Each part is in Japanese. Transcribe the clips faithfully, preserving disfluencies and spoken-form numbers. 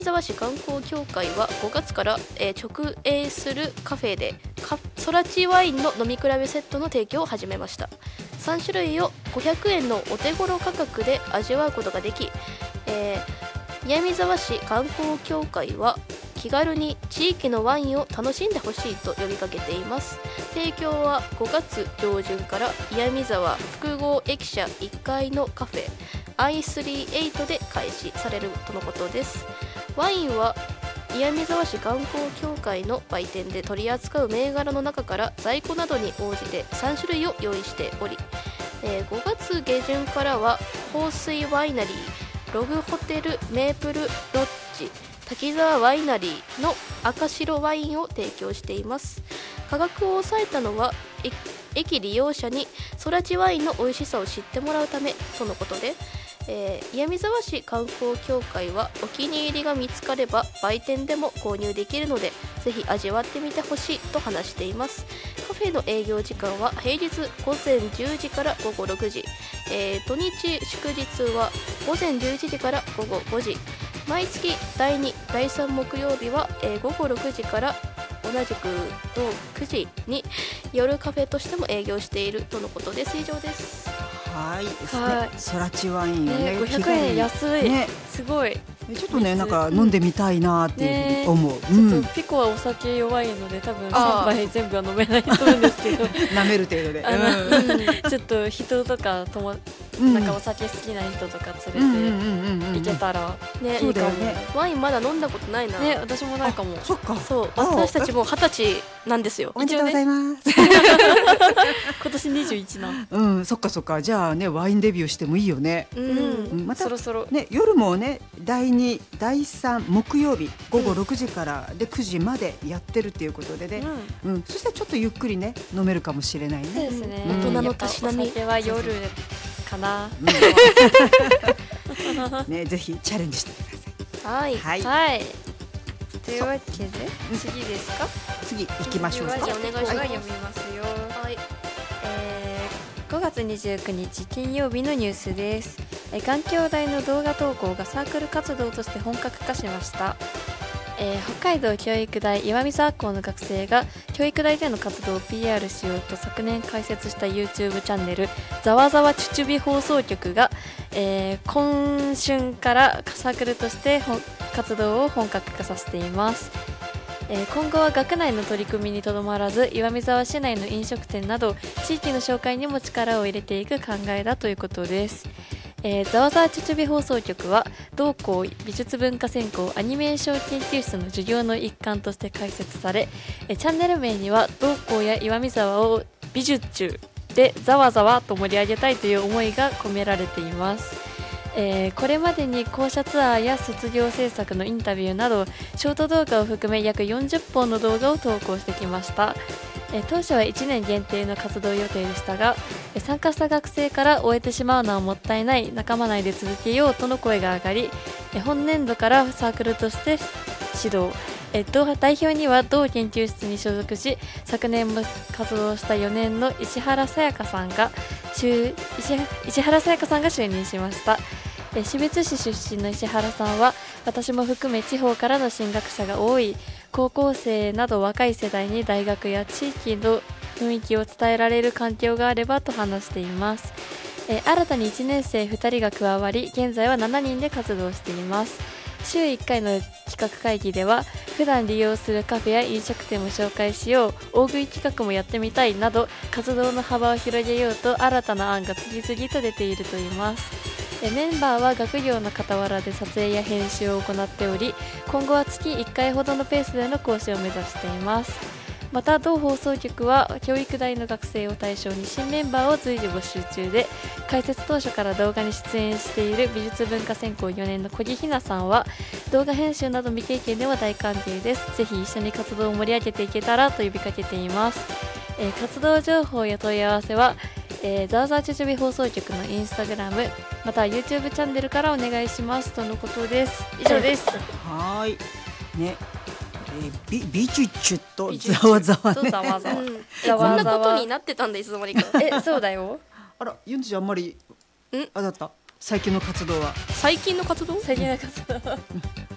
沢市観光協会はごがつから、えー、直営するカフェでソラチワインの飲み比べセットの提供を始めました。さんしゅるいをごひゃくえんのお手頃価格で味わうことができ、えー、岩見沢市観光協会は気軽に地域のワインを楽しんでほしいと呼びかけています。提供はごがつ上旬から岩見沢複合駅舎いっかいのカフェ アイスリーエイト で開始されるとのことです。ワインは岩見沢市観光協会の売店で取り扱う銘柄の中から在庫などに応じてさんしゅるいを用意しており、えー、ごがつげじゅんからは香水ワイナリー、ログホテルメープルロッジ、滝沢ワイナリーの赤白ワインを提供しています。価格を抑えたのは駅利用者にソラチワインの美味しさを知ってもらうためとのことで、えー、岩見沢市観光協会はお気に入りが見つかれば売店でも購入できるのでぜひ味わってみてほしいと話しています。カフェの営業時間は平日ごぜんじゅうじからごごろくじ、えー、土日祝日はごぜんじゅういちじからごごごじ、毎月だいに、だいさん木曜日は、えー、ごごろくじから同じくくじに夜カフェとしても営業しているとのことです。以上です。 はいですね。ソラチワインをね、 ごひゃくえん安い、ね、すごい。 ちょっとねなんか飲んでみたいなっていうふうに思う、 うんね、ちょっとピコはお酒弱いので多分さんばい全部は飲めないと思うんですけど舐める程度で、 うん、ちょっと人とかともなんかお酒好きな人とか連れて行けたらね、いいかも。 ワインまだ飲んだことないな。 ね、私もないかも。 そっか。 そう、私たちも二十歳なんですよ。 おめでとうございます。 今年にじゅういちな。 うん、そっかそっか。じゃあねワインデビューしてもいいよね。 うん。またそろそろね夜もねだいに、だいさん木曜日ごごろくじからでくじまでやってるっていうことでね。うん。そしたらちょっとゆっくりね飲めるかもしれないね。 そうですね。 大人のたしなみ。 お酒は夜かな。 ねぜひチャレンジしてください。 はいはい。というわけで次ですか。 次行きましょうか。 じゃあお願いします。 読みますよ。 はい。 えー、ごがつにじゅうくにち金曜日のニュースです。環境大の動画投稿がサークル活動として本格化しました。えー、北海道教育大岩見沢校の学生が教育大での活動を ピーアール しようと昨年開設した YouTube チャンネルざわざわチュチュビ放送局が、えー、今春からサークルとして活動を本格化させています。えー、今後は学内の取り組みにとどまらず岩見沢市内の飲食店など地域の紹介にも力を入れていく考えだということです。えー、ざわざわちゅちゅび放送局は同校美術文化専攻アニメーション研究室の授業の一環として開設され、えー、チャンネル名には同校や岩見沢を美術中でざわざわと盛り上げたいという思いが込められています。えー、これまでに校舎ツアーや卒業制作のインタビューなどショート動画を含め約よんじゅっぽんの動画を投稿してきました。えー、当初はいちねん限定の活動予定でしたが、えー、参加した学生から終えてしまうのはもったいない、仲間内で続けようとの声が上がり、えー、本年度からサークルとして指導、えー、代表には同研究室に所属し昨年も活動したよねんの石原さやかさんが石, 石原さやかさんが就任しました。えー、標津市出身の石原さんは私も含め地方からの進学者が多い高校生など若い世代に大学や地域の雰囲気を伝えられる環境があればと話しています。えー、新たにいちねんせいふたりが加わり現在はしちにんで活動しています。週いっかいの企画会議では普段利用するカフェや飲食店も紹介しよう、大食い企画もやってみたいなど活動の幅を広げようと新たな案が次々と出ているといいます。えメンバーは学業の傍らで撮影や編集を行っており今後は月いっかいほどのペースでの講師を目指しています。また同放送局は教育大の学生を対象に新メンバーを随時募集中で開設当初から動画に出演している美術文化専攻よねんの小木ひなさんは動画編集など未経験では大歓迎です。ぜひ一緒に活動を盛り上げていけたらと呼びかけています。えー、活動情報や問い合わせはえー、ザーザーチュチュビ放送局のインスタグラムまたは YouTube チャンネルからお願いしますとのことです。以上です。 はい、ね、えー、ビビチュチュとざわざわね。 ざわざわ。 うん、えこんなことになってたんだいつの間にか。 え、そうだよ。 あら、ユンジあんまりあだった。最近の活動は。 最近の活動？ 最近の活動。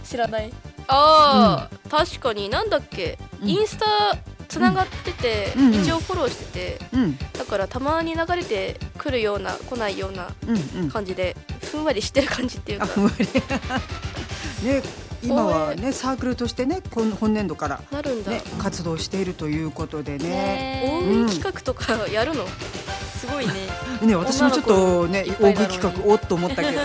知らない。 ああ、確かになんだっけ、 うんインスタつながってて、 うんうん一応フォローしてて、 うんだからたまに流れてくるような来ないようなうんうん感じでふんわりしてる感じっていうか、 あふんわりね、今はねサークルとしてね今本年度からなるんだ、 ね活動しているということでね。 大ね食い企画とかやるの、 すごいね。 ね、私もちょっとね女の子いっぱ大食いいなのに企画おっと思ったけど、ね、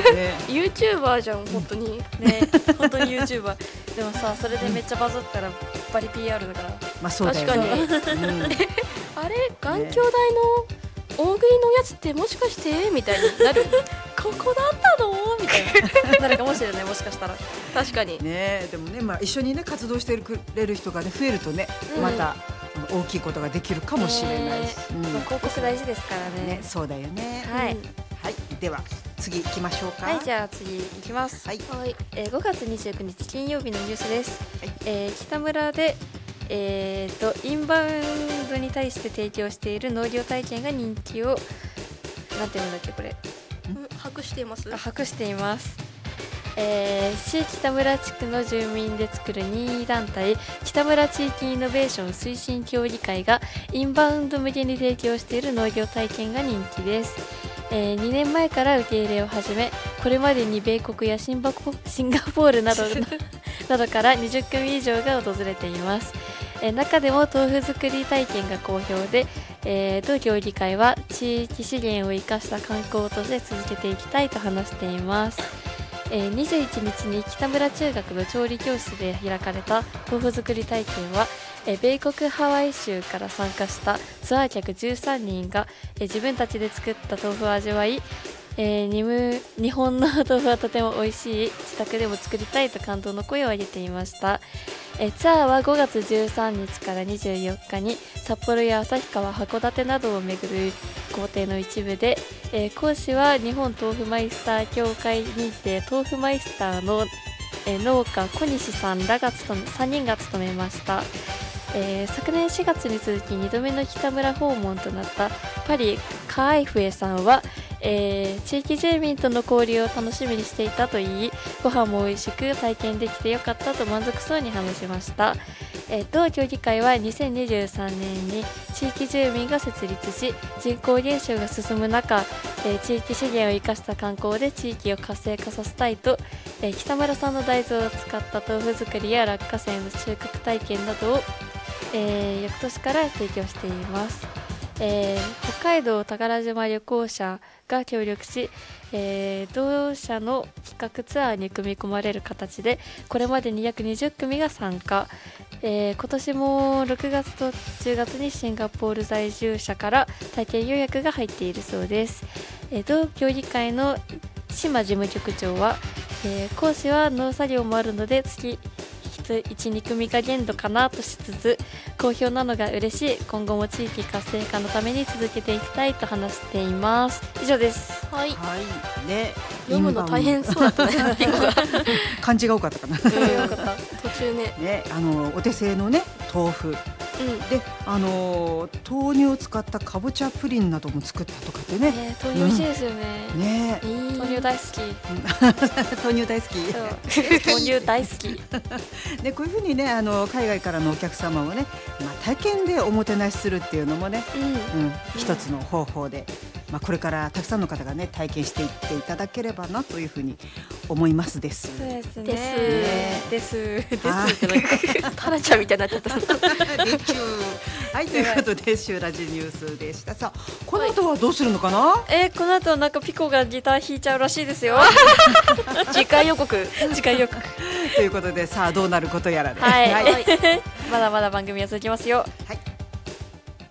YouTuber じゃん本当に。 ね、本当に YouTuber。でもさ、それでめっちゃバズったらバリ ピーアール だから。 まあそうだよね。うんあれ眼鏡台の大食いのやつってもしかしてみたいになるここだったのみたいな。なるかもしれない、もしかしたら。 確かに。 ね、でもね、まあ一緒にね活動してくれる人がね増えるとね、 うんまた大きいことができるかもしれないし、 ねうんまあ広告大事ですからね。 ね、そうだよね。 はい、 うんはい、では次行きましょうか。 はい、じゃあ次いきます。 はい、 はい。 えー、ごがつにじゅうくにち金曜日のニュースです。 はいえー北村で、えー、とインバウンドに対して提供している農業体験が人気をなんていうんだっけこれうん把握しています。 あ博しています。えー、市北村地区の住民で作る任意団体北村地域イノベーション推進協議会がインバウンド向けに提供している農業体験が人気です。えー、にねんまえから受け入れを始め、これまでに米国やシンバコシンガポールなどなどからにじゅっくみ以上が訪れています。えー中でも豆腐作り体験が好評で、えー、同協議会は地域資源を生かした観光として続けていきたいと話しています。えー、にじゅういちにちに北村中学の調理教室で開かれた豆腐作り体験は、えー米国ハワイ州から参加したツアー客じゅうさんにんが、えー自分たちで作った豆腐を味わい、えー、にむ日本の豆腐はとても美味しい、自宅でも作りたいと感動の声を上げていました。えーツアーはごがつじゅうさんにちからにじゅうよっかに札幌や旭川、函館などを巡る工程の一部で、えー講師は日本豆腐マイスター協会認定豆腐マイスターの、えー農家小西さんらが務めさんにんが務めました。えー昨年しがつに続きにどめの北村訪問となったパリ・カーイフエさんは、えー地域住民との交流を楽しみにしていたといい、ご飯も美味しく体験できてよかったと満足そうに話しました。えー同協議会はにせんにじゅうさんねんに地域住民が設立し、人口減少が進む中、えー地域資源を生かした観光で地域を活性化させたいと、えー北村さんの大豆を使った豆腐作りや落花生の収穫体験などを、えー翌年から提供しています。えー北海道宝島旅行者が協力し、えー同社の企画ツアーに組み込まれる形でこれまでに約にじゅっくみが参加、えー今年もろくがつとじゅうがつにシンガポール在住者から体験予約が入っているそうです。えー同協議会の島事務局長は、えー講師は農作業もあるので月いち、に組が限度かなとしつつ、好評なのが嬉しい、今後も地域活性化のために続けていきたいと話しています。以上です。 はい。 はい、ね、 読むの大変そうだったね。リコが。 漢字が多かったかな。 うん、よかった。途中ね。 ね、あのお手製のね豆腐うん。 で、あの豆乳を使ったかぼちゃプリンなども作ったとかってね。 ね、豆乳美味しいですよね。 ね、 豆乳大好き。 豆乳大好き。 そう豆乳大好き。 でこういうふうにね、あの海外からのお客様をね、まあ、体験でおもてなしするっていうのもね、 うん。 うん、一つの方法で、まあ、これからたくさんの方がね体験していっていただければなというふうに思いますです。 そうですね。 ですです。です。 はいってなんかタラちゃんみたいになっちゃった。 でちゅーはい、ということでシューラジニュースでした。さあこの後はどうするのかな。 えーこの後なんかピコがギター弾いちゃうらしいですよ。 次回予告。 次回よく。 ということでさあどうなることやらで、 はい。 はいまだまだ番組は続きますよ。 はい